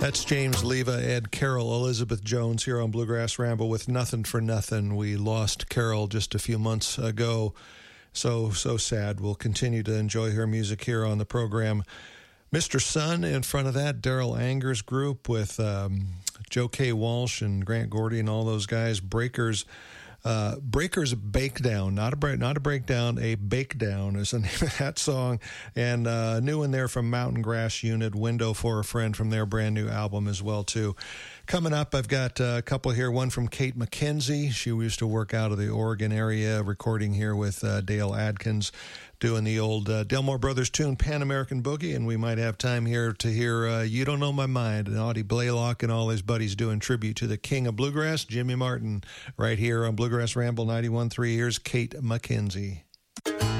That's James Leva and Carol Elizabeth Jones here on Bluegrass Ramble with Nothing for Nothing. We lost Carol just a few months ago. So sad. We'll continue to enjoy her music here on the program. Mr. Sun, in front of that, Daryl Anger's group with Joe K. Walsh and Grant Gordy and all those guys. Breakers Bake Down, not a breakdown, a bake down is the name of that song. And new one there from Mountain Grass Unit, Window for a Friend, from their brand new album as well too. Coming up, I've got a couple here. One from Kate McKenzie. She used to work out of the Oregon area, recording here with Dale Adkins, doing the old Delmore Brothers tune, Pan American Boogie. And we might have time here to hear You Don't Know My Mind, and Audie Blaylock and all his buddies doing tribute to the king of bluegrass, Jimmy Martin, right here on Bluegrass Ramble 91.3. Here's Kate McKenzie.